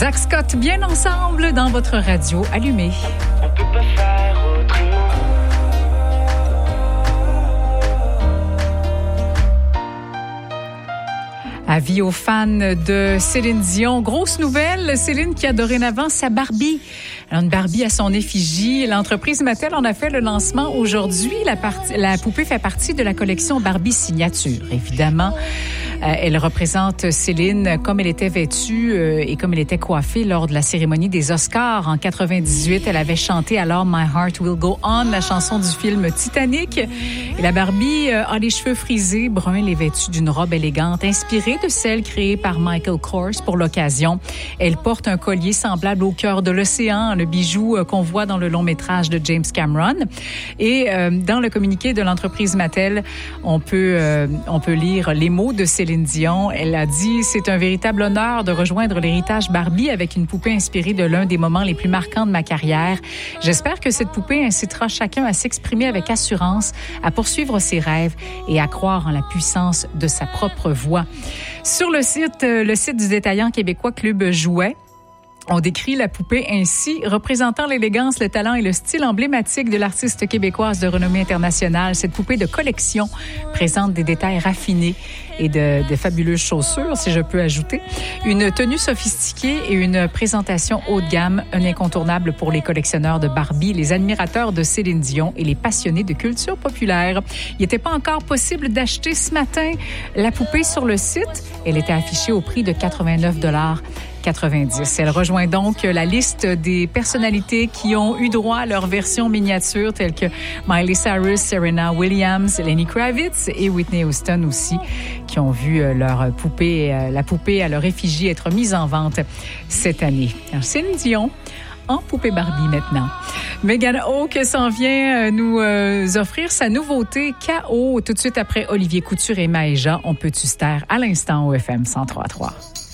Zach Scott, bien ensemble dans votre radio allumée. On peut pas faire autrement. Avis aux fans de Céline Dion. Grosse nouvelle, Céline qui a dorénavant sa Barbie. Alors, une Barbie à son effigie. L'entreprise Mattel en a fait le lancement aujourd'hui. La poupée fait partie de la collection Barbie Signature. Évidemment, elle représente Céline comme elle était vêtue et comme elle était coiffée lors de la cérémonie des Oscars. En 98, elle avait chanté alors My Heart Will Go On, la chanson du film Titanic. Et la Barbie a les cheveux frisés, bruns, elle est vêtue d'une robe élégante inspirée de celle créée par Michael Kors pour l'occasion. Elle porte un collier semblable au cœur de l'océan, le bijou qu'on voit dans le long-métrage de James Cameron. Et dans le communiqué de l'entreprise Mattel, on peut lire les mots de Céline Dion. Elle a dit « C'est un véritable honneur de rejoindre l'héritage Barbie avec une poupée inspirée de l'un des moments les plus marquants de ma carrière. J'espère que cette poupée incitera chacun à s'exprimer avec assurance, à poursuivre ses rêves et à croire en la puissance de sa propre voix. » Sur le site du détaillant québécois Club Jouet, on décrit la poupée ainsi, représentant l'élégance, le talent et le style emblématique de l'artiste québécoise de renommée internationale. Cette poupée de collection présente des détails raffinés et de fabuleuses chaussures, si je peux ajouter. Une tenue sophistiquée et une présentation haut de gamme, un incontournable pour les collectionneurs de Barbie, les admirateurs de Céline Dion et les passionnés de culture populaire. Il n'était pas encore possible d'acheter ce matin la poupée sur le site. Elle était affichée au prix de 89,90 $. Elle rejoint donc la liste des personnalités qui ont eu droit à leur version miniature, telles que Miley Cyrus, Serena Williams, Lenny Kravitz et Whitney Houston aussi, qui ont vu la poupée à leur effigie être mise en vente cette année. Alors, Céline Dion en poupée Barbie maintenant. Megan Hawke s'en vient nous offrir sa nouveauté K.O. tout de suite après Olivier Couture et Maëja. On peut-tu se taire à l'instant au FM 103.3.